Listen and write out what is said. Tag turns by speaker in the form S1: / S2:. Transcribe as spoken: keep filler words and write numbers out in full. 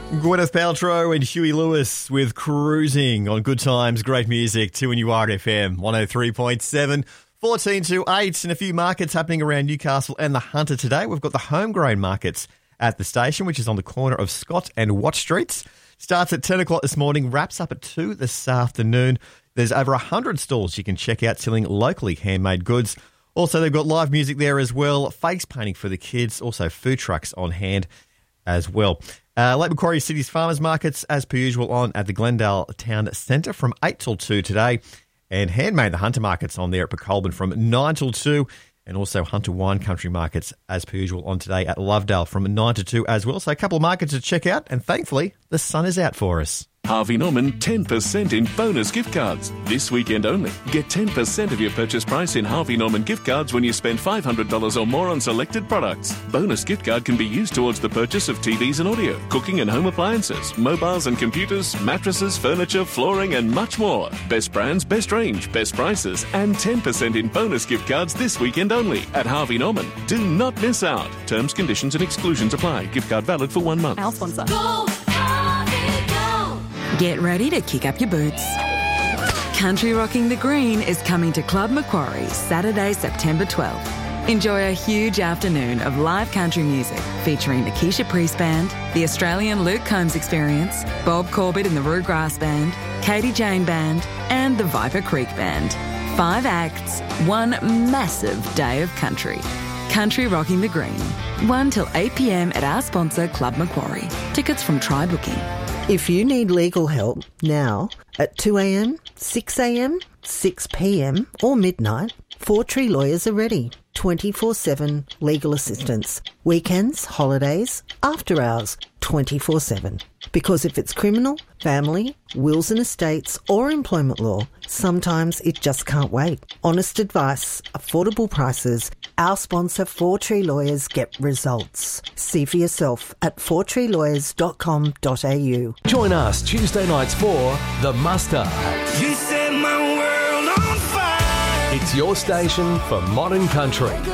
S1: Gwyneth Paltrow and Huey Lewis with Cruising on Good Times, great music, two N U R F M, one oh three point seven, fourteen to eight, and a few markets happening around Newcastle and the Hunter today. We've got the homegrown markets at the station, which is on the corner of Scott and Watt Streets. Starts at ten o'clock this morning, wraps up at two this afternoon. There's over one hundred stalls you can check out selling locally handmade goods. Also, they've got live music there as well, face painting for the kids, also food trucks on hand as well. Uh, Lake Macquarie City's farmers markets, as per usual, on at the Glendale Town Centre from eight till two today. And Handmade, the Hunter markets on there at Pecolbin from nine till two. And also Hunter Wine Country markets, as per usual, on today at Lovedale from nine to two as well. So a couple of markets to check out. And thankfully, the sun is out for us.
S2: Harvey Norman ten percent in bonus gift cards. This weekend only. Get ten percent of your purchase price in Harvey Norman gift cards when you spend five hundred dollars or more on selected products. Bonus gift card can be used towards the purchase of T Vs and audio, cooking and home appliances, mobiles and computers, mattresses, furniture, flooring and much more. Best brands, best range, best prices and ten percent in bonus gift cards this weekend only at Harvey Norman. Do not miss out. Terms, conditions and exclusions apply. Gift card valid for one month.
S3: Our sponsor.
S4: Go, Harvey, go.
S3: Get ready to kick up your boots. Country Rocking the Green is coming to Club Macquarie Saturday, September twelfth. Enjoy a huge afternoon of live country music featuring the Keisha Priest Band, the Australian Luke Combs Experience, Bob Corbett and the Rue Grass Band, Katie Jane Band, and the Viper Creek Band. Five acts, one massive day of country. Country Rocking the Green. one till eight p.m. at our sponsor, Club Macquarie. Tickets from Try Booking.
S5: If you need legal help now at two a.m, six a.m, six p.m. or midnight, Four Tree Lawyers are ready. twenty-four seven legal assistance. Weekends, holidays, after hours, twenty-four seven. Because if it's criminal, family, wills and estates or employment law, sometimes it just can't wait. Honest advice, affordable prices. Our sponsor, Four Tree Lawyers, get results. See for yourself at four tree lawyers dot com dot a u.
S6: Join us Tuesday nights for The Muster.
S7: You set my world on fire.
S6: It's your station for modern country.